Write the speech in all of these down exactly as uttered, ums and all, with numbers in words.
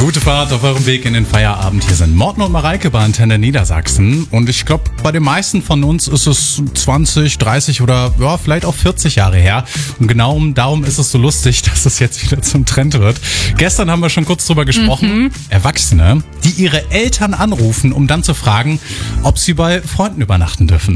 Gute Fahrt auf eurem Weg in den Feierabend. Hier sind Morten und Mareike bei Antenne Niedersachsen. Und ich glaube, bei den meisten von uns ist es zwanzig, dreißig oder ja, vielleicht auch vierzig Jahre her. Und genau darum ist es so lustig, dass es jetzt wieder zum Trend wird. Gestern haben wir schon kurz drüber gesprochen. Mhm. Erwachsene, die ihre Eltern anrufen, um dann zu fragen, ob sie bei Freunden übernachten dürfen.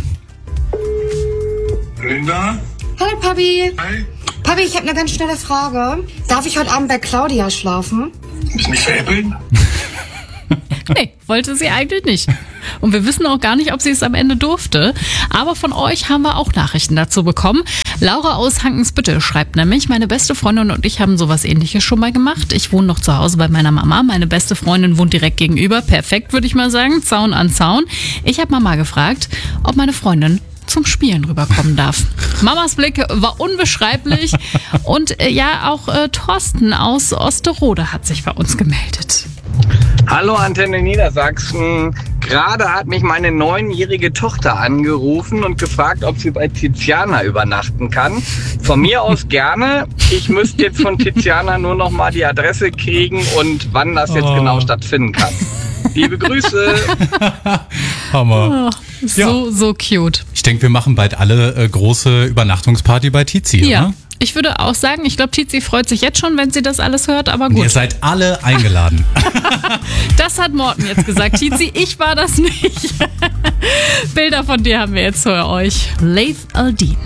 Linda? Hallo Papi. Hi. Papi, ich habe eine ganz schnelle Frage. Darf ich heute Abend bei Claudia schlafen? Bist nicht veräppeln? Nee, wollte sie eigentlich nicht. Und wir wissen auch gar nicht, ob sie es am Ende durfte. Aber von euch haben wir auch Nachrichten dazu bekommen. Laura aus Hankensbüttel schreibt nämlich, meine beste Freundin und ich haben sowas Ähnliches schon mal gemacht. Ich wohne noch zu Hause bei meiner Mama. Meine beste Freundin wohnt direkt gegenüber. Perfekt, würde ich mal sagen. Zaun an Zaun. Ich habe Mama gefragt, ob meine Freundin zum Spielen rüberkommen darf. Mamas Blick war unbeschreiblich. Und äh, ja, auch äh, Thorsten aus Osterode hat sich bei uns gemeldet. Hallo Antenne Niedersachsen. Gerade hat mich meine neunjährige Tochter angerufen und gefragt, ob sie bei Tiziana übernachten kann. Von mir aus gerne. Ich müsste jetzt von Tiziana nur noch mal die Adresse kriegen und wann das jetzt oh. genau stattfinden kann. Liebe Grüße. Hammer. Oh, so, ja. so cute. Ich denke, wir machen bald alle äh, große Übernachtungsparty bei Tizi, ja. oder? Ich würde auch sagen, ich glaube, Tizi freut sich jetzt schon, wenn sie das alles hört, aber gut. Und ihr seid alle eingeladen. Das hat Morten jetzt gesagt. Tizi, ich war das nicht. Bilder von dir haben wir jetzt für euch. Leif Aldin.